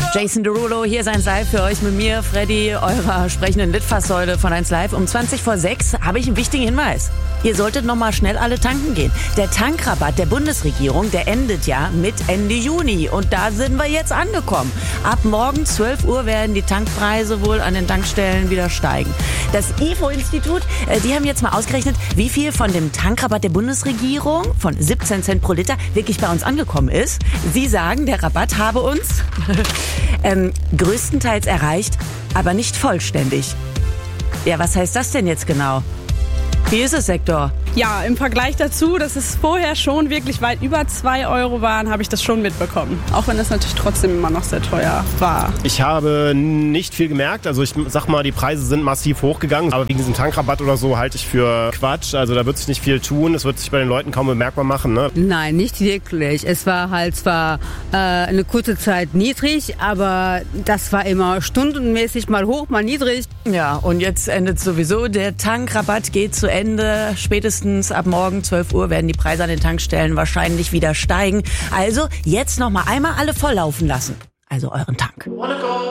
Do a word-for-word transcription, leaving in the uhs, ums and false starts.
Jason Derulo, hier ist eins Live für euch mit mir, Freddy, eurer sprechenden Litfaßsäule von eins Live. Um zwanzig vor sechs habe ich einen wichtigen Hinweis. Ihr solltet noch mal schnell alle tanken gehen. Der Tankrabatt der Bundesregierung, der endet ja mit Ende Juni. Und da sind wir jetzt angekommen. Ab morgen zwölf Uhr werden die Tankpreise wohl an den Tankstellen wieder steigen. Das I F O-Institut, die haben jetzt mal ausgerechnet, wie viel von dem Tankrabatt der Bundesregierung von siebzehn Cent pro Liter wirklich bei uns angekommen ist. Sie sagen, der Rabatt habe uns ähm, größtenteils erreicht, aber nicht vollständig. Ja, was heißt das denn jetzt genau? Wie ist es, Sektor? Ja, im Vergleich dazu, dass es vorher schon wirklich weit über zwei Euro waren, habe ich das schon mitbekommen. Auch wenn es natürlich trotzdem immer noch sehr teuer war. Ich habe nicht viel gemerkt. Also ich sag mal, die Preise sind massiv hochgegangen. Aber wegen diesem Tankrabatt oder so halte ich für Quatsch. Also da wird sich nicht viel tun. Es wird sich bei den Leuten kaum bemerkbar machen. Ne? Nein, nicht wirklich. Es war halt zwar äh, eine kurze Zeit niedrig, aber das war immer stundenmäßig mal hoch, mal niedrig. Ja, und jetzt endet sowieso. Der Tankrabatt geht zu Ende. Spätestens ab morgen zwölf Uhr werden die Preise an den Tankstellen wahrscheinlich wieder steigen. Also jetzt noch mal einmal alle volllaufen lassen. Also euren Tank.